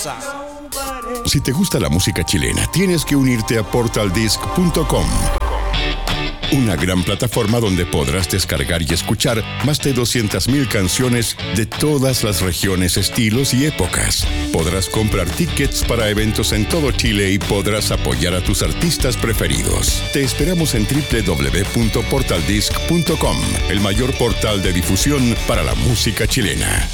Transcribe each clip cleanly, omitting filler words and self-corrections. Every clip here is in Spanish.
cosa. Si te gusta la música chilena, tienes que unirte a portaldisc.com. Una gran plataforma donde podrás descargar y escuchar más de 200.000 canciones de todas las regiones, estilos y épocas. Podrás comprar tickets para eventos en todo Chile y podrás apoyar a tus artistas preferidos. Te esperamos en www.portaldisc.com, el mayor portal de difusión para la música chilena.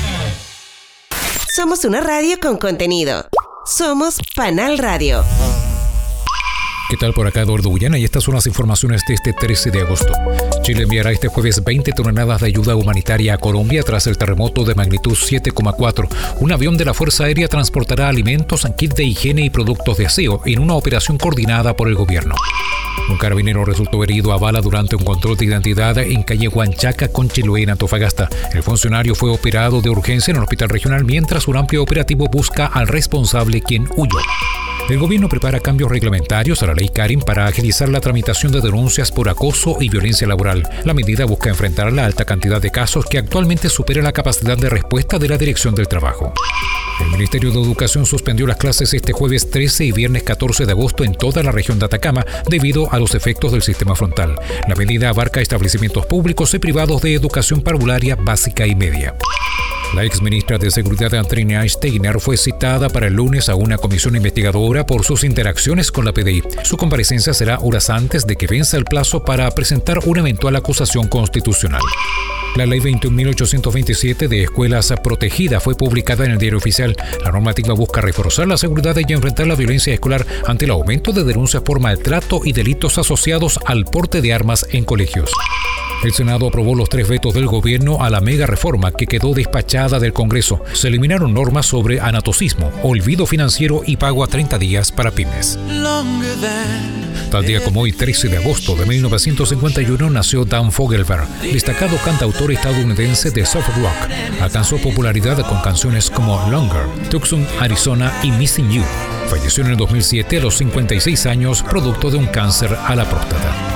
Somos una radio con contenido. Somos Panal Radio. ¿Qué tal? Por acá Eduardo Bullana y estas son las informaciones de este 13 de agosto. Chile enviará este jueves 20 toneladas de ayuda humanitaria a Colombia tras el terremoto de magnitud 7,4. Un avión de la Fuerza Aérea transportará alimentos, kits de higiene y productos de aseo en una operación coordinada por el gobierno. Un carabinero resultó herido a bala durante un control de identidad en calle Huanchaca con Chiloé, en Antofagasta. El funcionario fue operado de urgencia en el hospital regional mientras un amplio operativo busca al responsable, quien huyó. El gobierno prepara cambios reglamentarios a la ley Karin para agilizar la tramitación de denuncias por acoso y violencia laboral. La medida busca enfrentar la alta cantidad de casos que actualmente supera la capacidad de respuesta de la Dirección del Trabajo. El Ministerio de Educación suspendió las clases este jueves 13 y viernes 14 de agosto en toda la región de Atacama debido a los efectos del sistema frontal. La medida abarca establecimientos públicos y privados de educación parvularia básica y media. La exministra de Seguridad Andrea Steiner fue citada para el lunes a una comisión investigadora por sus interacciones con la PDI. Su comparecencia será horas antes de que venza el plazo para presentar una eventual acusación constitucional. La Ley 21.827 de Escuelas Protegidas fue publicada en el Diario Oficial. La normativa busca reforzar la seguridad y enfrentar la violencia escolar ante el aumento de denuncias por maltrato y delitos asociados al porte de armas en colegios. El Senado aprobó los 3 vetos del gobierno a la mega reforma que quedó despachada del Congreso. Se eliminaron normas sobre anatocismo, olvido financiero y pago a 30 días para pymes. Tal día como hoy, 13 de agosto de 1951, nació Dan Fogelberg, destacado cantautor estadounidense de soft rock. Alcanzó popularidad con canciones como Longer, Tucson, Arizona y Missing You. Falleció en el 2007 a los 56 años, producto de un cáncer a la próstata.